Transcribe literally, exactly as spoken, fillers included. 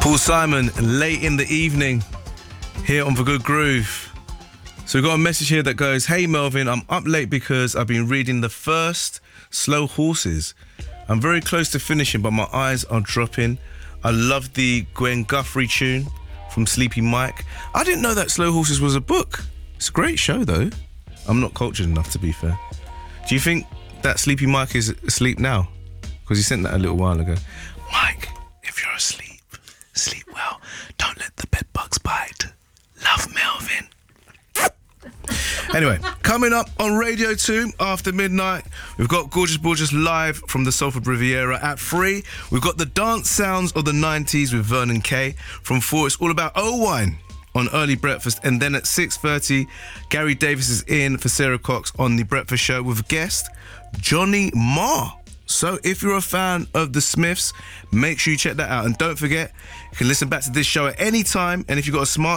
Paul Simon, late in the evening, here on The Good Groove. So we've got a message here that goes, "Hey Melvin, I'm up late because I've been reading the first Slow Horses. I'm very close to finishing, but my eyes are dropping. I love the Gwen Guthrie tune from Sleepy Mike. I didn't know that Slow Horses was a book. It's a great show though. I'm not cultured enough, to be fair. Do you think that Sleepy Mike is asleep now? Because he sent that a little while ago. Mike, if you're asleep, sleep well. Don't let the bed bugs bite. Love, Melvin." Anyway, coming up on Radio two after midnight, we've got Gorgeous Borgeous live from the Salford Riviera. At three, we've got the dance sounds of the nineties with Vernon Kay. From four, it's all about O-Wine on Early Breakfast. And then at six thirty, Gary Davis is in for Sarah Cox on The Breakfast Show with guest Johnny Marr. So if you're a fan of The Smiths, make sure you check that out. And don't forget, you can listen back to this show at any time. And if you've got a smart